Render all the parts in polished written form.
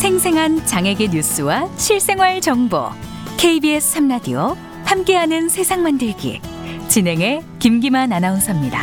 생생한 장애계 뉴스와 실생활 정보, KBS 3라디오 함께하는 세상 만들기, 진행의 김기만 아나운서입니다.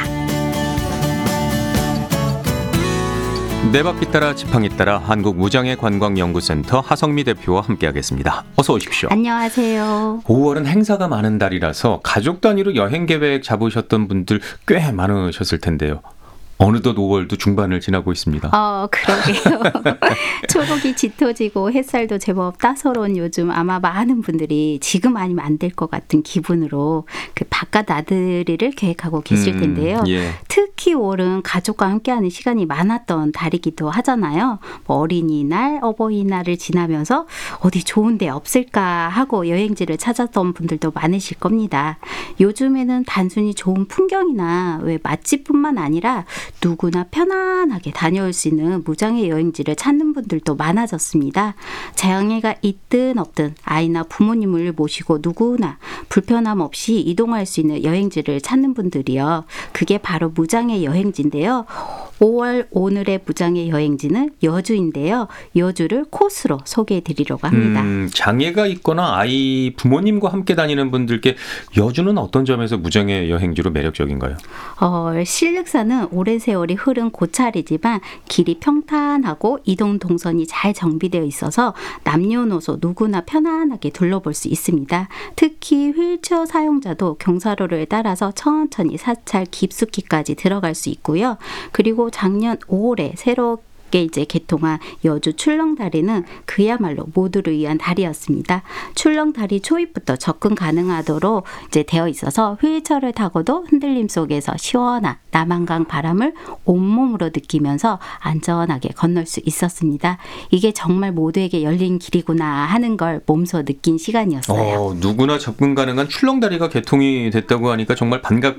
네 바퀴 따라 지팡이 따라 한국무장애관광연구센터 하성미 대표와 함께하겠습니다. 어서 오십시오. 안녕하세요. 5월은 행사가 많은 달이라서 가족 단위로 여행 계획 잡으셨던 분들 꽤 많으셨을 텐데요. 어느덧 5월도 중반을 지나고 있습니다. 그러게요. 초록이 짙어지고 햇살도 제법 따사로운 요즘 아마 많은 분들이 지금 아니면 안 될 것 같은 기분으로 그 바깥 나들이를 계획하고 계실 텐데요. 예. 특히 5월은 가족과 함께하는 시간이 많았던 달이기도 하잖아요. 뭐 어린이날, 어버이날을 지나면서 어디 좋은 데 없을까 하고 여행지를 찾았던 분들도 많으실 겁니다. 요즘에는 단순히 좋은 풍경이나 왜 맛집뿐만 아니라 누구나 편안하게 다녀올 수 있는 무장애 여행지를 찾는 분들도 많아졌습니다. 장애가 있든 없든 아이나 부모님을 모시고 누구나 불편함 없이 이동할 수 있는 여행지를 찾는 분들이요. 그게 바로 무장애 여행지인데요. 5월 오늘의 무장애 여행지는 여주인데요. 여주를 코스로 소개해 드리려고 합니다. 장애가 있거나 아이 부모님과 함께 다니는 분들께 여주는 어떤 점에서 무장애 여행지로 매력적인가요? 신륵산은 오랜 세월이 흐른 고찰이지만 길이 평탄하고 이동 동선이 잘 정비되어 있어서 남녀노소 누구나 편안하게 둘러볼 수 있습니다. 특히 휠체어 사용자도 경사로를 따라서 천천히 사찰 깊숙이까지 들어갈 수 있고요. 그리고 작년 5월에 새롭게 이제 개통한 여주 출렁다리는 그야말로 모두를 위한 다리였습니다. 출렁다리 초입부터 접근 가능하도록 이제 되어 있어서 휠체어를 타고도 흔들림 속에서 시원한 남한강 바람을 온몸으로 느끼면서 안전하게 건널 수 있었습니다. 이게 정말 모두에게 열린 길이구나 하는 걸 몸소 느낀 시간이었어요. 누구나 접근 가능한 출렁다리가 개통이 됐다고 하니까 정말 반갑